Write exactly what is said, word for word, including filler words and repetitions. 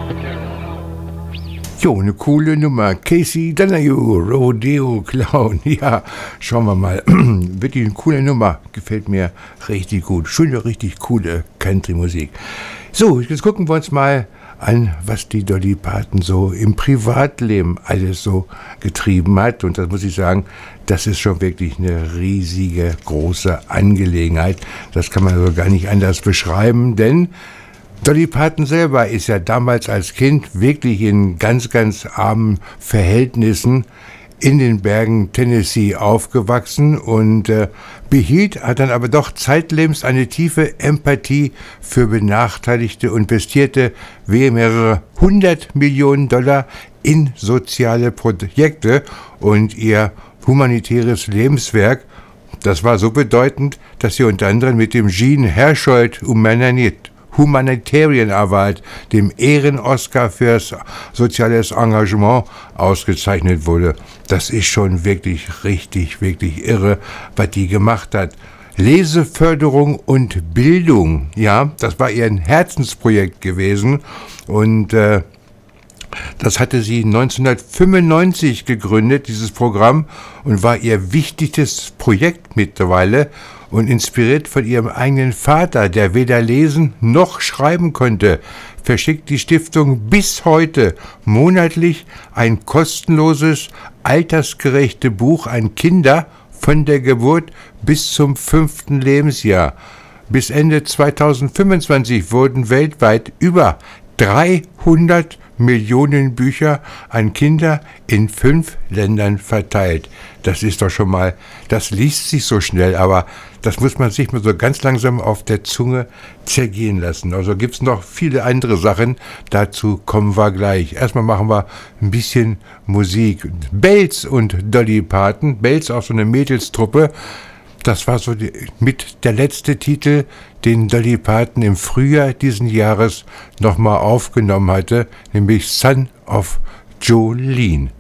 Jo, eine coole Nummer. Casey Donahue, Rodeo Clown. Ja, schauen wir mal. Wirklich eine coole Nummer. Gefällt mir richtig gut. Schöne, richtig coole Country-Musik. So, jetzt gucken wir uns mal an, was die Dolly Parton so im Privatleben alles so getrieben hat. Und das muss ich sagen, das ist schon wirklich eine riesige, große Angelegenheit. Das kann man so gar nicht anders beschreiben, denn Dolly Parton selber ist ja damals als Kind wirklich in ganz, ganz armen Verhältnissen in den Bergen Tennessee aufgewachsen und äh, behielt, hat dann aber doch zeitlebens eine tiefe Empathie für Benachteiligte und investierte mehrere hundert Millionen Dollar in soziale Projekte und ihr humanitäres Lebenswerk, das war so bedeutend, dass sie unter anderem mit dem Jean Hersholt Humanit Humanitarian Award, dem Ehren-Oscar fürs soziales Engagement, ausgezeichnet wurde. Das ist schon wirklich richtig, wirklich irre, was die gemacht hat. Leseförderung und Bildung, ja, das war ihr Herzensprojekt gewesen und äh, das hatte sie neunzehnhundertfünfundneunzig gegründet, dieses Programm, und war ihr wichtigstes Projekt mittlerweile und inspiriert von ihrem eigenen Vater, der weder lesen noch schreiben konnte, verschickt die Stiftung bis heute monatlich ein kostenloses, altersgerechte Buch an Kinder von der Geburt bis zum fünften Lebensjahr. Bis Ende zweitausendfünfundzwanzig wurden weltweit über dreihundert Millionen Bücher an Kinder in fünf Ländern verteilt. Das ist doch schon mal, das liest sich so schnell, aber das muss man sich mal so ganz langsam auf der Zunge zergehen lassen. Also gibt es noch viele andere Sachen, dazu kommen wir gleich. Erstmal machen wir ein bisschen Musik. Bells und Dolly Parton, Bells auch so eine Mädelstruppe. Das war so die, mit der letzte Titel, den Dolly Parton im Frühjahr diesen Jahres nochmal aufgenommen hatte, nämlich Son of Jolene.